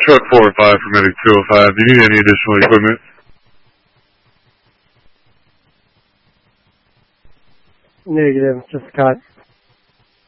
Truck 405 for Medic 205. Do you need any additional equipment? Negative, just cut.